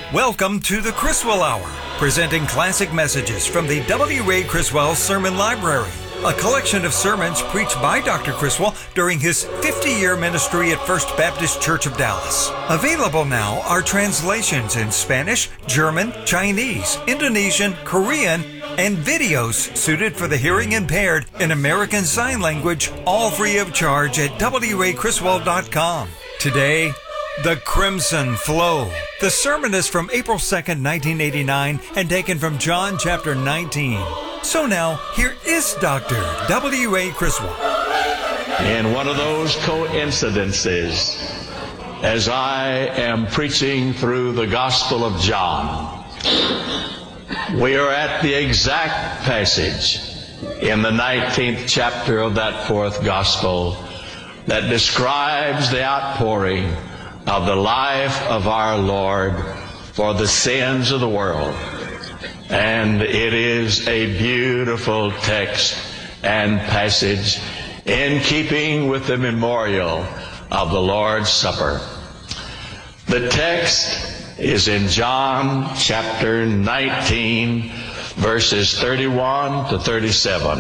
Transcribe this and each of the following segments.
Welcome to the Criswell Hour, presenting classic messages from the W. Ray Criswell Sermon Library, a collection of sermons preached by Dr. Criswell during his 50-year ministry at First Baptist Church of Dallas. Available now are translations in Spanish, German, Chinese, Indonesian, Korean, and videos suited for the hearing impaired in American Sign Language, all free of charge at wraycriswell.com. Today, The Crimson Flow. The sermon is from April 2nd, 1989, and taken from John chapter 19. So now, here is Dr. W. A. Criswell. In one of those coincidences, as I am preaching through the Gospel of John, we are at the exact passage in the 19th chapter of that fourth Gospel that describes the outpouring of the life of our Lord for the sins of the world. And it is a beautiful text and passage in keeping with the memorial of the Lord's Supper. The text is in John chapter 19, verses 31 to 37.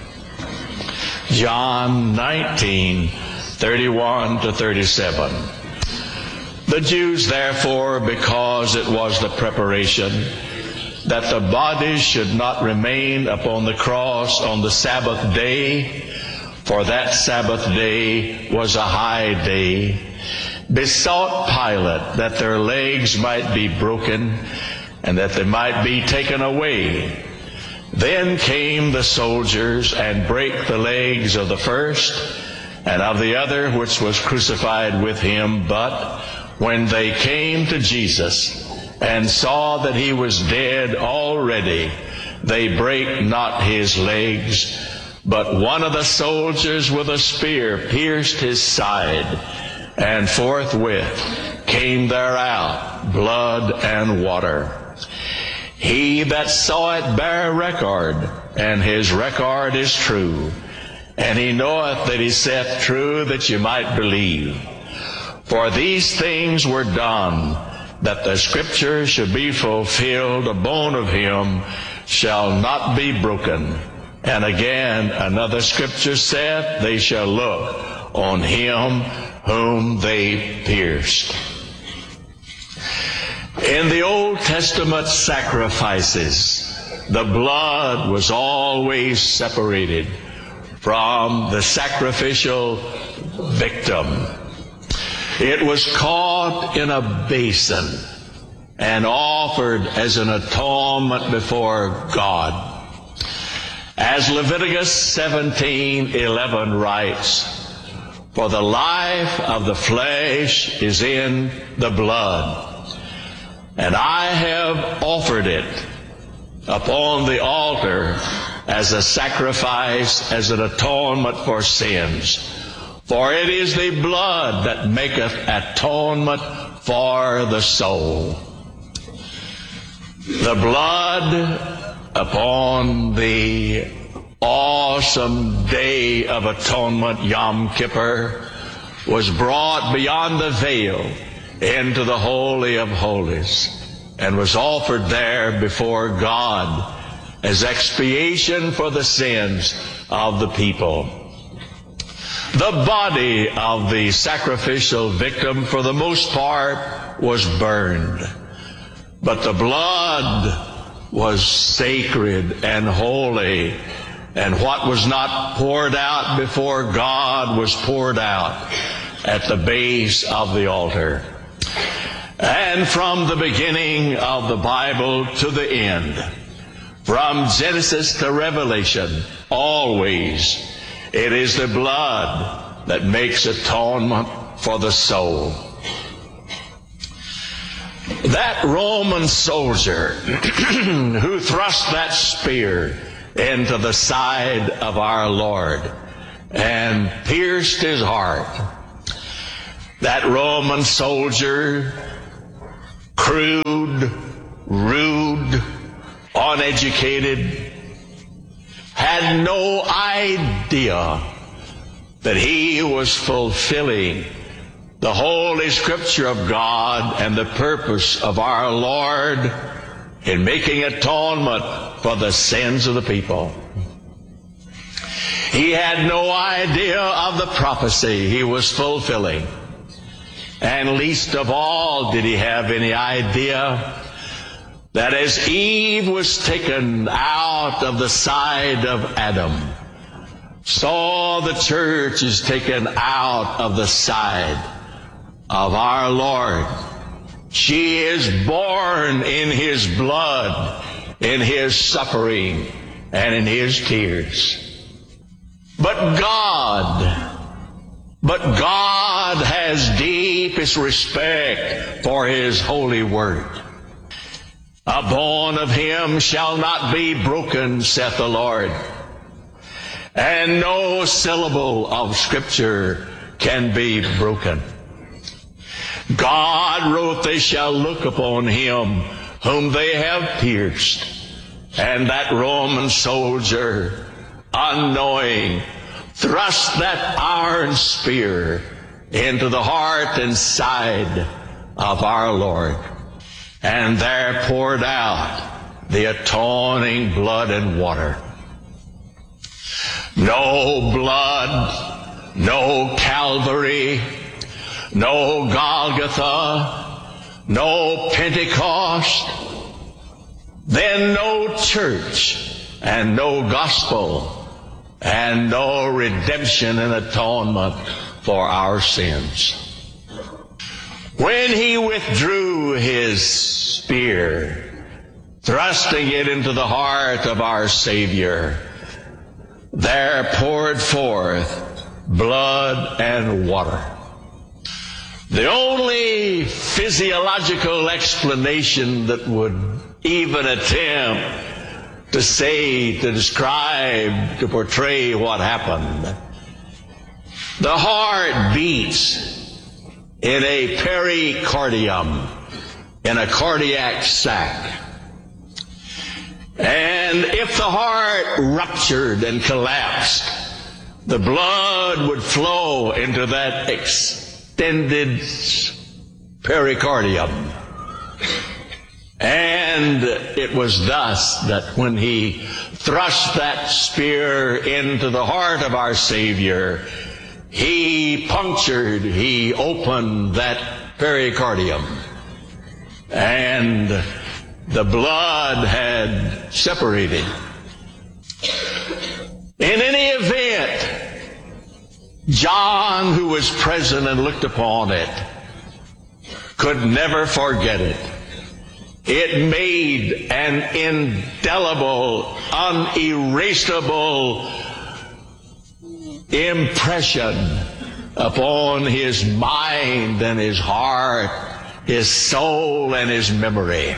John 19, 31 to 37. The Jews, therefore, because it was the preparation that the body should not remain upon the cross on the Sabbath day, for that Sabbath day was a high day, besought Pilate that their legs might be broken and that they might be taken away. Then came the soldiers and brake the legs of the first and of the other which was crucified with him. But when they came to Jesus and saw that he was dead already, they brake not his legs, but one of the soldiers with a spear pierced his side, and forthwith came there out blood and water. He that saw it bare record, and his record is true, and he knoweth that he saith true, that you might believe. For these things were done, that the scripture should be fulfilled, a bone of him shall not be broken. And again another scripture saith, they shall look on him whom they pierced. In the Old Testament sacrifices, the blood was always separated from the sacrificial victim. It was caught in a basin and offered as an atonement before God. As Leviticus 17:11 writes, for the life of the flesh is in the blood, and I have offered it upon the altar as a sacrifice, as an atonement for sins. For it is the blood that maketh atonement for the soul. The blood upon the awesome day of atonement, Yom Kippur, was brought beyond the veil into the Holy of Holies and was offered there before God as expiation for the sins of the people. The body of the sacrificial victim, for the most part, was burned. But the blood was sacred and holy, and what was not poured out before God was poured out at the base of the altar. And from the beginning of the Bible to the end, from Genesis to Revelation, always it is the blood that makes atonement for the soul. That Roman soldier who thrust that spear into the side of our Lord and pierced his heart, that Roman soldier, crude, rude, uneducated, had no idea that he was fulfilling the Holy Scripture of God and the purpose of our Lord in making atonement for the sins of the people. He had no idea of the prophecy he was fulfilling. And least of all did he have any idea that as Eve was taken out of the side of Adam, so the church is taken out of the side of our Lord. She is born in His blood, in His suffering, and in His tears. But God has deepest respect for His holy word. A bone of Him shall not be broken, saith the Lord, and no syllable of Scripture can be broken. God wrote, they shall look upon Him whom they have pierced. And that Roman soldier, unknowing, thrust that iron spear into the heart and side of our Lord. And there poured out the atoning blood and water. No blood, no Calvary, no Golgotha, no Pentecost, then no church and no gospel and no redemption and atonement for our sins. When He withdrew His spear, thrusting it into the heart of our Savior, there poured forth blood and water. The only physiological explanation that would even attempt to say, to describe, to portray what happened. The heart beats in a pericardium, in a cardiac sac. And if the heart ruptured and collapsed, the blood would flow into that extended pericardium. And it was thus that when He thrust that spear into the heart of our Savior, He opened that pericardium. And the blood had separated. In any event, John, who was present and looked upon it, could never forget it. It made an indelible, unerasable impression upon his mind and his heart, his soul and his memory.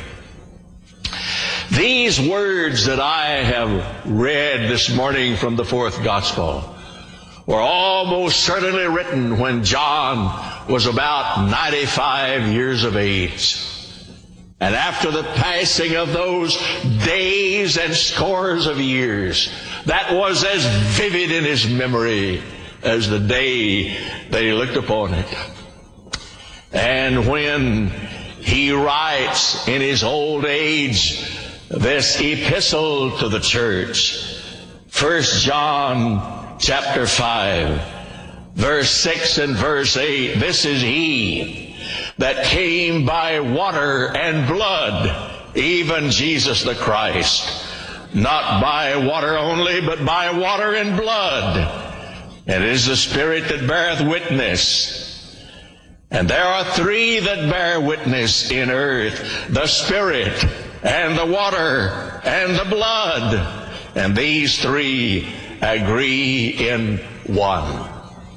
These words that I have read this morning from the fourth gospel were almost certainly written when John was about 95 years of age. And after the passing of those days and scores of years, that was as vivid in his memory as the day that he looked upon it. And when he writes in his old age this epistle to the church, 1 John chapter 5, verse 6 and verse 8, this is he that came by water and blood, even Jesus the Christ, not by water only, but by water and blood. And it is the Spirit that beareth witness. And there are three that bear witness in earth, the Spirit and the water and the blood. And these three agree in one.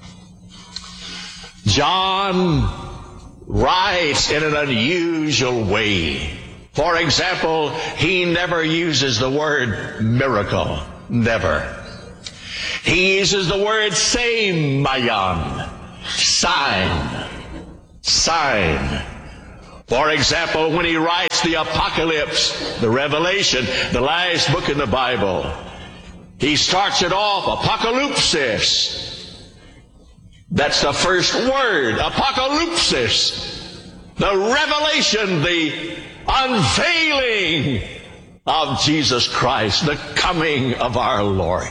John writes in an unusual way. For example, he never uses the word miracle. Never. He uses the word semayon, sign. Sign. For example, when he writes the Apocalypse, the Revelation, the last book in the Bible, he starts it off, apocalypsis. That's the first word, apocalypsis, the revelation, the unveiling of Jesus Christ, the coming of our Lord.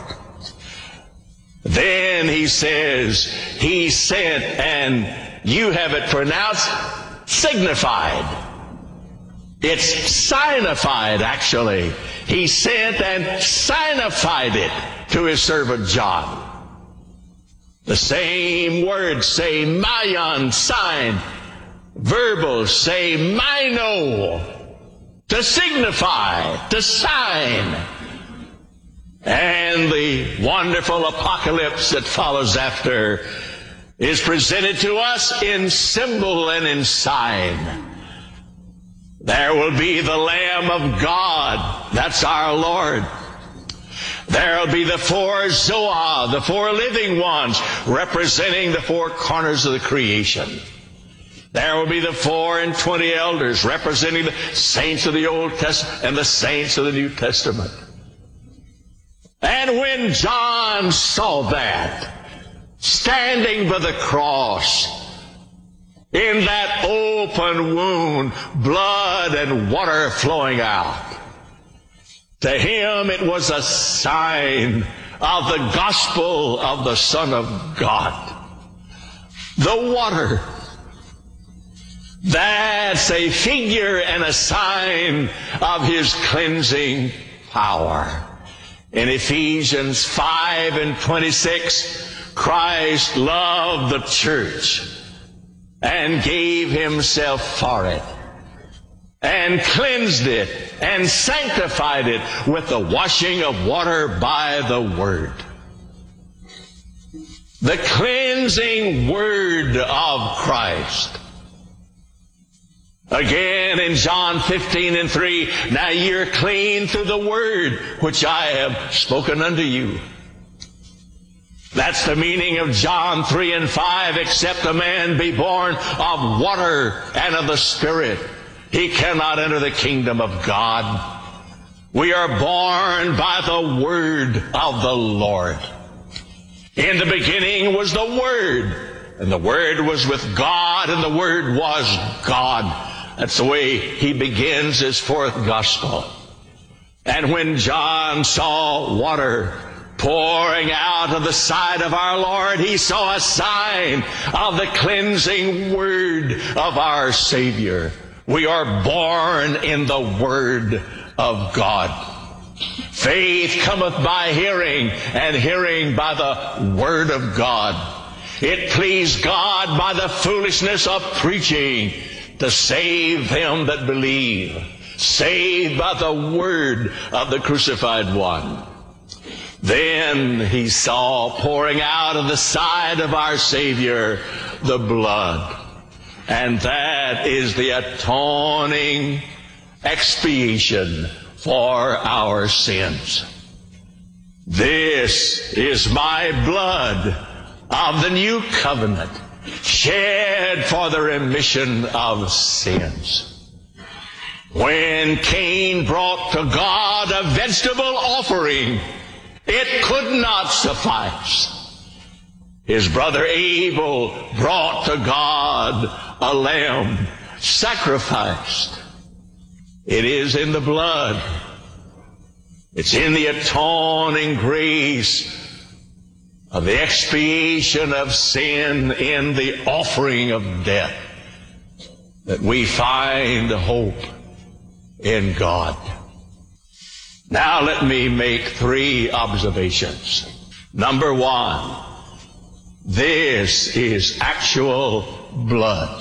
Then he says, he sent, and you have it pronounced signified. It's signified, actually. He sent and signified it to his servant John. The same word, say mayon, sign. Verbal, say mino, to signify, to sign. And the wonderful apocalypse that follows after is presented to us in symbol and in sign. There will be the Lamb of God. That's our Lord. There will be the four Zoa, the four living ones, representing the four corners of the creation. There will be the 24 elders, representing the saints of the Old Testament and the saints of the New Testament. And when John saw that, standing by the cross, in that open wound, blood and water flowing out, to him it was a sign of the gospel of the Son of God. The water, that's a figure and a sign of his cleansing power. In Ephesians 5:26, Christ loved the church and gave himself for it, and cleansed it, and sanctified it with the washing of water by the Word. The cleansing Word of Christ. Again in John 15:3, now you're clean through the Word which I have spoken unto you. That's the meaning of John 3:5, except a man be born of water and of the Spirit, he cannot enter the kingdom of God. We are born by the Word of the Lord. In the beginning was the Word, and the Word was with God, and the Word was God. That's the way he begins his fourth gospel. And when John saw water pouring out of the side of our Lord, he saw a sign of the cleansing Word of our Savior. We are born in the Word of God. Faith cometh by hearing, and hearing by the Word of God. It pleased God by the foolishness of preaching to save them that believe. Saved by the Word of the crucified one. Then he saw pouring out of the side of our Savior the blood. And that is the atoning expiation for our sins. This is my blood of the new covenant, shed for the remission of sins. When Cain brought to God a vegetable offering, it could not suffice. His brother Abel brought to God a lamb sacrificed. It is in the blood. It's in the atoning grace of the expiation of sin in the offering of death that we find hope in God. Now let me make 3 observations. Number 1, this is actual blood.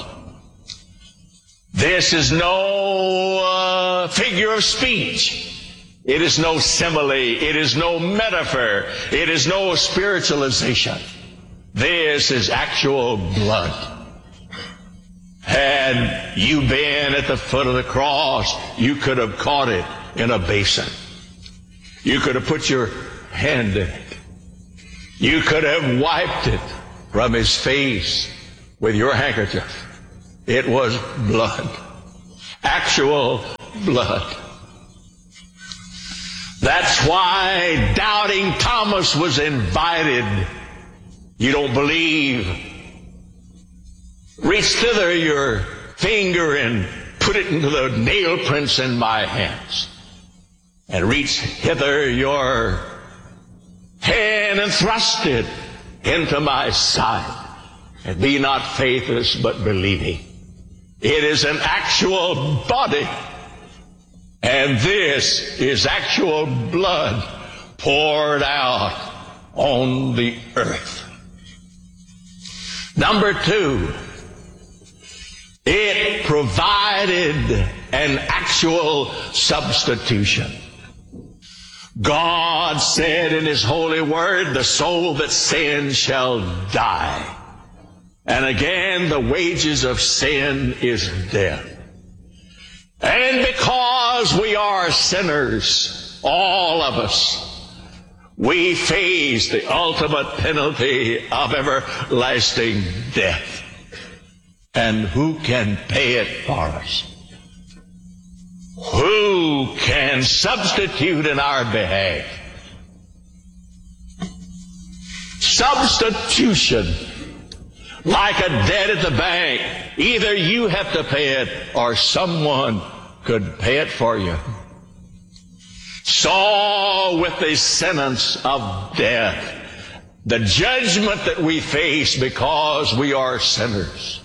This is no figure of speech. It is no simile. It is no metaphor. It is no spiritualization. This is actual blood. Had you been at the foot of the cross, you could have caught it in a basin. You could have put your hand in it. You could have wiped it from his face with your handkerchief. It was blood. Actual blood. That's why doubting Thomas was invited You don't believe? Reach thither your finger and put it into the nail prints in my hands. And reach hither your hand and thrust it into my side. And be not faithless, but believing. It is an actual body. And this is actual blood poured out on the earth. Number two, it provided an actual substitution. God said in His holy word, the soul that sins shall die. And again, the wages of sin is death. And because we are sinners, all of us, we face the ultimate penalty of everlasting death. And who can pay it for us? Who can substitute in our behalf? Substitution. Like a debt at the bank. Either you have to pay it or someone could pay it for you. So with the sentence of death, the judgment that we face because we are sinners.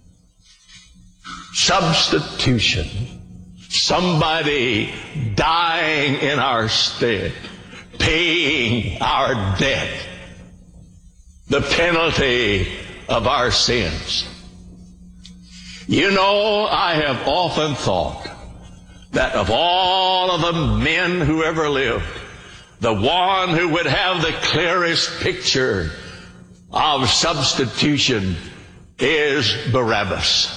Substitution. Somebody dying in our stead, paying our debt, the penalty of our sins. You know, I have often thought that of all of the men who ever lived, the one who would have the clearest picture of substitution is Barabbas.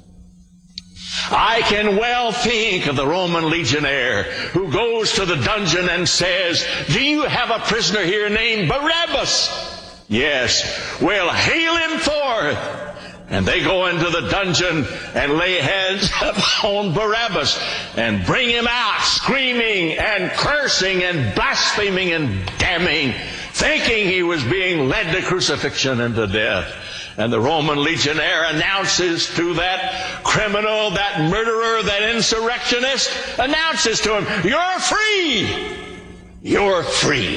I can well think of the Roman legionnaire who goes to the dungeon and says, "Do you have a prisoner here named Barabbas?" "Yes." "Well, hail him forth." And they go into the dungeon and lay hands on Barabbas and bring him out screaming and cursing and blaspheming and damning, thinking he was being led to crucifixion and to death. And the Roman legionnaire announces to that criminal, that murderer, that insurrectionist, announces to him, "You're free! You're free!"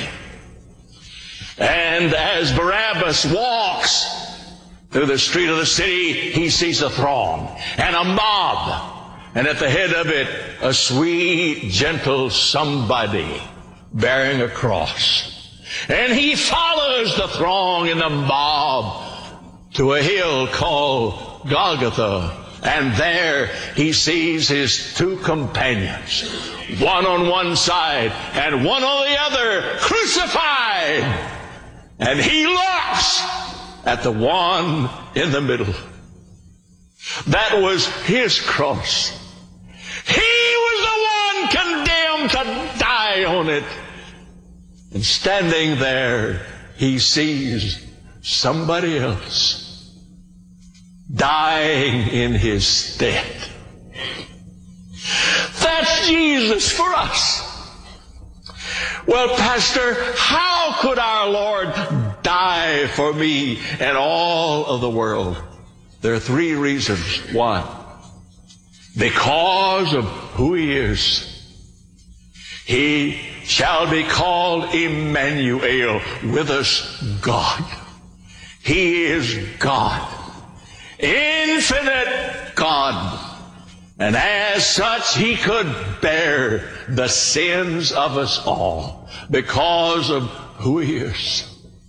And as Barabbas walks through the street of the city, he sees a throng and a mob. And at the head of it, a sweet, gentle somebody bearing a cross. And he follows the throng and the mob to a hill called Golgotha. And there he sees his two companions, one on one side and one on the other, crucified. And he looks at the one in the middle. That was his cross. He was the one condemned to die on it. And standing there, he sees somebody else dying in his stead. That's Jesus for us. Well, Pastor, how could our Lord die for me and all of the world? There are three reasons. One, because of who He is. He shall be called Emmanuel, with us God. He is God, infinite God. And as such, He could bear the sins of us all because of who He is.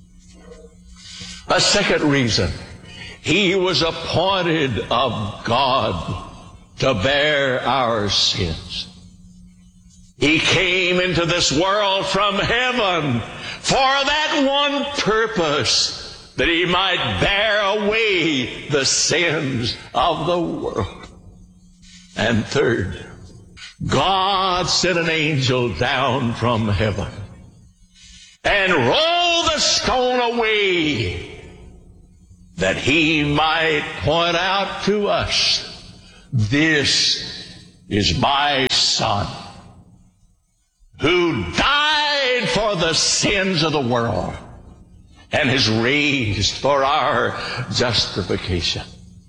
A second reason, He was appointed of God to bear our sins. He came into this world from heaven for that one purpose, that He might bear away the sins of the world. And third, God sent an angel down from heaven and rolled the stone away, that He might point out to us, "This is my Son, who died for the sins of the world. and is raised for our justification.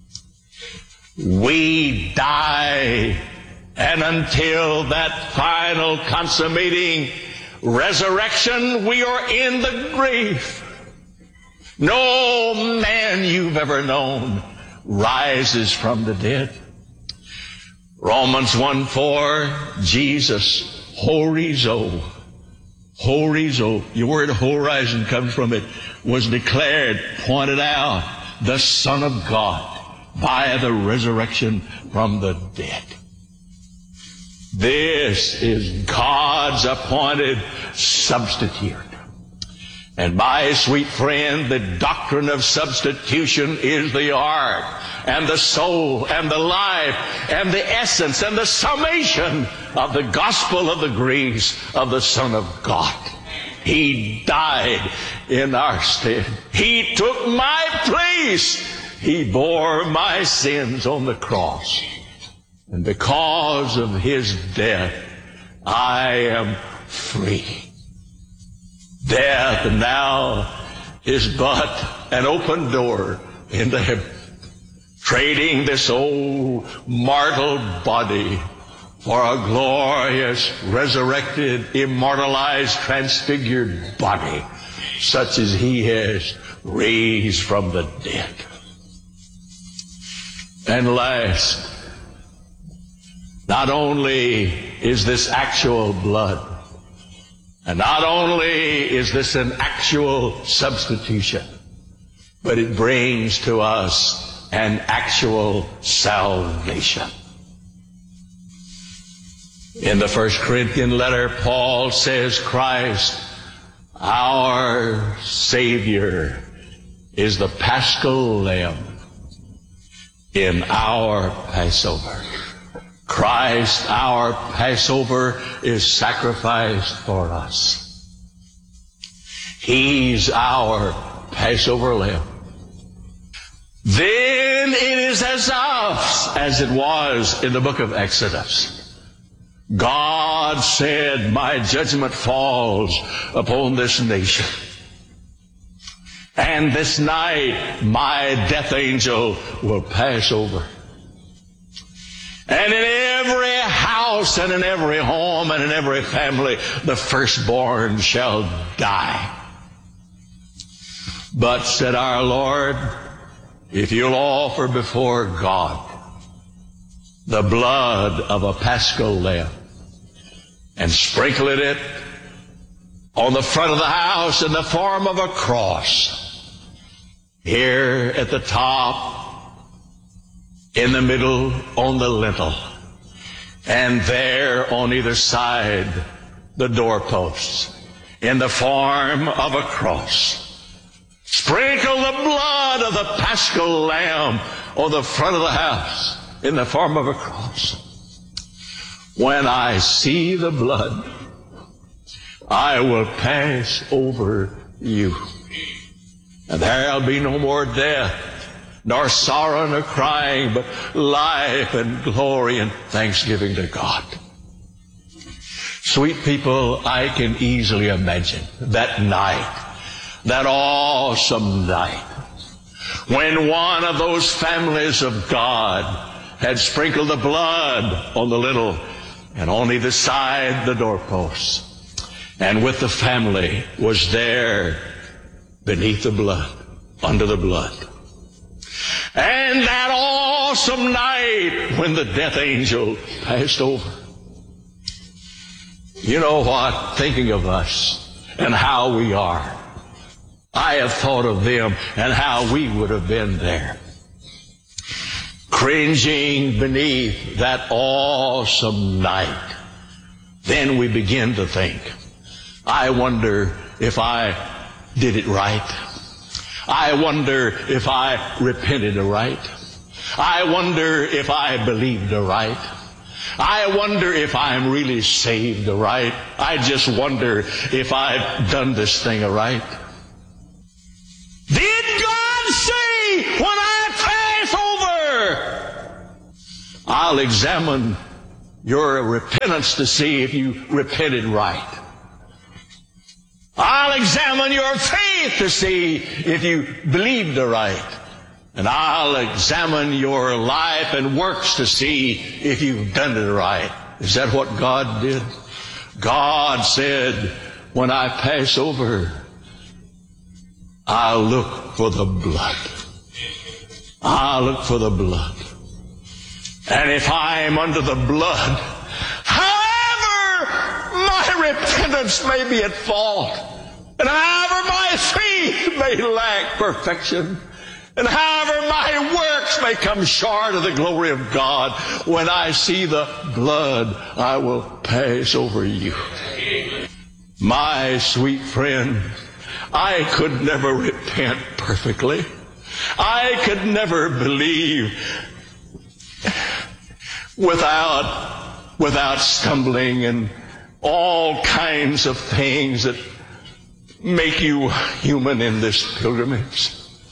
We die, and until that final consummating resurrection, we are in the grave. No man you've ever known rises from the dead. Romans 1:4, Jesus, horizo. Horizo, your word horizon comes from it, was declared, pointed out, the Son of God by the resurrection from the dead. This is God's appointed substitute. And my sweet friend, the doctrine of substitution is the art and the soul and the life and the essence and the summation of the gospel of the grace of the Son of God. He died in our stead. He took my place. He bore my sins on the cross. And because of His death, I am free. Death now is but an open door into heaven, trading this old mortal body for a glorious, resurrected, immortalized, transfigured body, such as He has raised from the dead. And last, not only is this actual blood, and not only is this an actual substitution, but it brings to us an actual salvation. In the 1 Corinthians letter, Paul says Christ, our Savior, is the Paschal Lamb in our Passover. Christ, our Passover, is sacrificed for us. He's our Passover Lamb. Then it is as it was in the book of Exodus. God said, my judgment falls upon this nation. And this night, my death angel will pass over. And in every house and in every home and in every family, the firstborn shall die. But, said our Lord, if you'll offer before God the blood of a Paschal lamb and sprinkle it on the front of the house in the form of a cross, here at the top, in the middle, on the lintel, and there on either side, the doorposts, in the form of a cross. Sprinkle the blood of the Paschal Lamb on the front of the house, in the form of a cross. When I see the blood, I will pass over you. And there'll be no more death, nor sorrow, nor crying, but life and glory and thanksgiving to God. Sweet people, I can easily imagine that night, that awesome night, when one of those families of God had sprinkled the blood on the lintel and on either side the doorposts, and with the family was there beneath the blood, under the blood. And that awesome night when the death angel passed over. You know what? Thinking of us and how we are, I have thought of them and how we would have been there, cringing beneath that awesome night. Then we begin to think, I wonder if I did it right. I wonder if I repented right. I wonder if I believed right. I wonder if I'm really saved right. I just wonder if I've done this thing right. Did God say when I pass over, I'll examine your repentance to see if you repented right? I'll examine your faith to see if you believed aright. And I'll examine your life and works to see if you've done it right. Is that what God did? God said, when I pass over, I'll look for the blood. I'll look for the blood. And if I'm under the blood, however my repentance may be at fault, and however my faith may lack perfection, and however my works may come short of the glory of God, when I see the blood, I will pass over you. My sweet friend, I could never repent perfectly. I could never believe without stumbling and all kinds of things that make you human in this pilgrimage.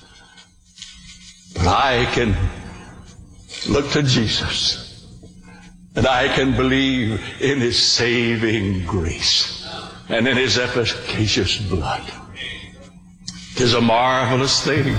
But I can look to Jesus, and I can believe in His saving grace and in His efficacious blood. It is a marvelous thing